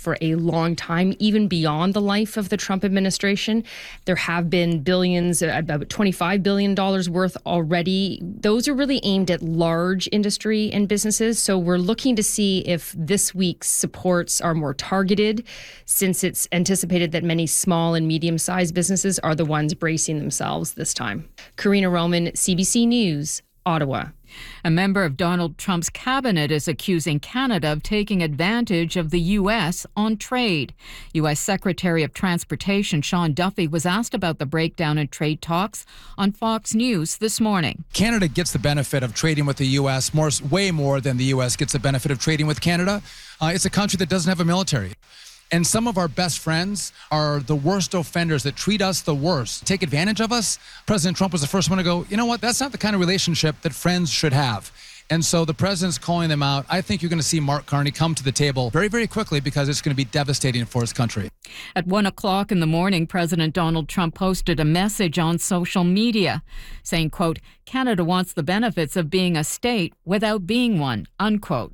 for a long time, even beyond the life of the Trump administration. There have been billions, about $25 billion worth already. Those are really aimed at large industry and businesses. So we're looking to see if this week's supports are more targeted, since it's anticipated that many small and medium-sized businesses are the ones bracing themselves this time. Karina Roman, CBC News, Ottawa. A member of Donald Trump's cabinet is accusing Canada of taking advantage of the U.S. on trade. U.S. Secretary of Transportation Sean Duffy was asked about the breakdown in trade talks on Fox News this morning. Canada gets the benefit of trading with the U.S. way more than the U.S. gets the benefit of trading with Canada. It's a country that doesn't have a military. And some of our best friends are the worst offenders that treat us the worst, take advantage of us. President Trump was the first one to go, you know what, that's not the kind of relationship that friends should have. And so the president's calling them out. I think you're going to see Mark Carney come to the table very, very quickly, because it's going to be devastating for his country. At 1 o'clock in the morning, President Donald Trump posted a message on social media saying, quote, "Canada wants the benefits of being a state without being one," unquote.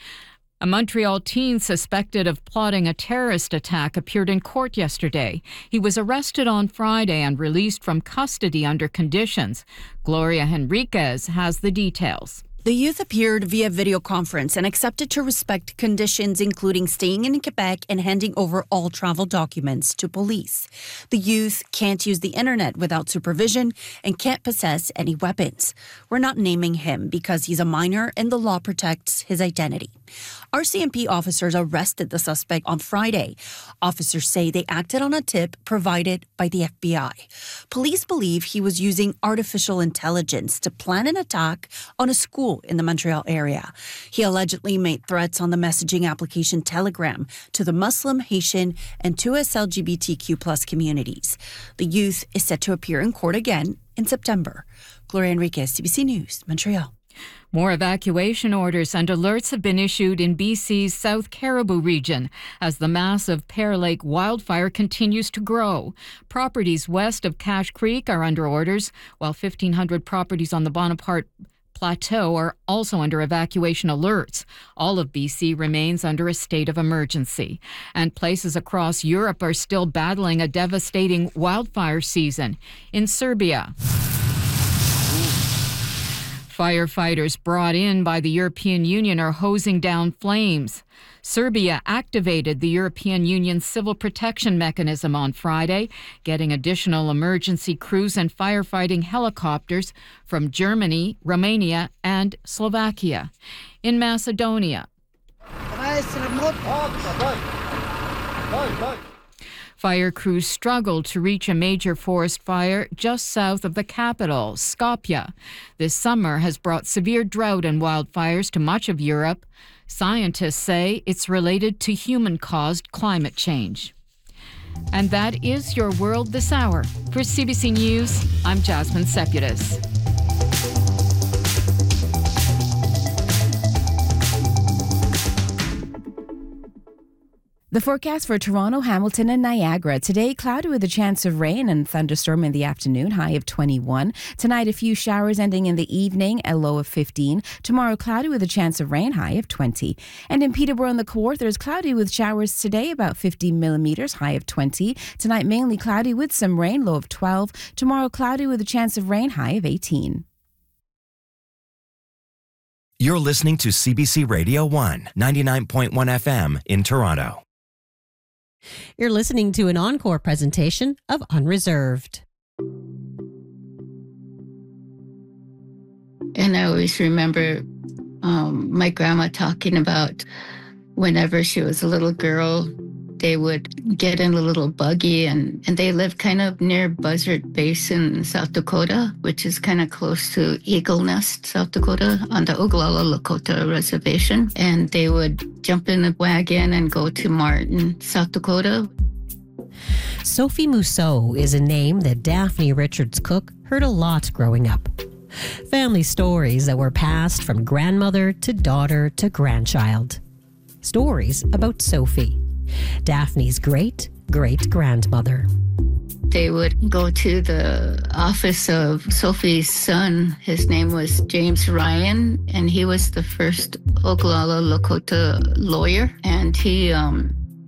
A Montreal teen suspected of plotting a terrorist attack appeared in court yesterday. He was arrested on Friday and released from custody under conditions. Gloria Henriquez has the details. The youth appeared via video conference and accepted to respect conditions, including staying in Quebec and handing over all travel documents to police. The youth can't use the internet without supervision and can't possess any weapons. We're not naming him because he's a minor and the law protects his identity. RCMP officers arrested the suspect on Friday. Officers say they acted on a tip provided by the FBI. Police believe he was using artificial intelligence to plan an attack on a school in the Montreal area. He allegedly made threats on the messaging application Telegram to the Muslim, Haitian, and 2S LGBTQ+ communities. The youth is set to appear in court again in September. Gloria Enriquez, CBC News, Montreal. More evacuation orders and alerts have been issued in BC's South Caribou region as the massive Pear Lake wildfire continues to grow. Properties west of Cache Creek are under orders, while 1,500 properties on the Bonaparte Plateau are also under evacuation alerts. All of BC remains under a state of emergency. And places across Europe are still battling a devastating wildfire season. In Serbia, firefighters brought in by the European Union are hosing down flames. Serbia activated the European Union's civil protection mechanism on Friday, getting additional emergency crews and firefighting helicopters from Germany, Romania, and Slovakia. In Macedonia, fire crews struggled to reach a major forest fire just south of the capital, Skopje. This summer has brought severe drought and wildfires to much of Europe. Scientists say it's related to human-caused climate change. And that is your world this hour. For CBC News, I'm Jasmine Seputis. The forecast for Toronto, Hamilton, and Niagara. Today, cloudy with a chance of rain and thunderstorm in the afternoon, high of 21. Tonight, a few showers ending in the evening, a low of 15. Tomorrow, cloudy with a chance of rain, high of 20. And in Peterborough and the Kawarthas, cloudy with showers today, about 50 millimeters, high of 20. Tonight, mainly cloudy with some rain, low of 12. Tomorrow, cloudy with a chance of rain, high of 18. You're listening to CBC Radio 1, 99.1 FM in Toronto. You're listening to an encore presentation of Unreserved. And I always remember my grandma talking about whenever she was a little girl, they would get in a little buggy and they lived kind of near Buzzard Basin, South Dakota, which is kind of close to Eagle Nest, South Dakota, on the Oglala Lakota Reservation. And they would jump in the wagon and go to Martin, South Dakota. Sophie Mousseau is a name that Daphne Richards Cook heard a lot growing up. Family stories that were passed from grandmother to daughter to grandchild. Stories about Sophie, Daphne's great-great-grandmother. They would go to the office of Sophie's son. His name was James Ryan, and he was the first Oglala Lakota lawyer. And he